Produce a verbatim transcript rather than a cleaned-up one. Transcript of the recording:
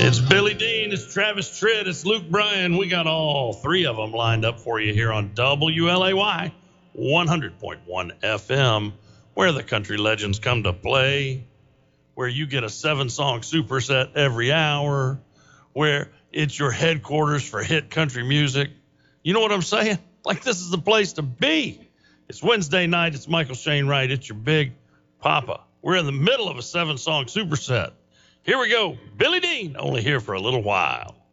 It's Billy Dean, it's Travis Tritt, it's Luke Bryan. We got all three of them lined up for you here on W L A Y one hundred point one F M, where the country legends come to play, where you get a seven-song superset every hour, where it's your headquarters for hit country music. You know what I'm saying? Like, this is the place to be. It's Wednesday night. It's Michael Shane Wright. It's your Big Papa. We're in the middle of a seven-song superset. Here we go. Billy Dean, only here for a little while.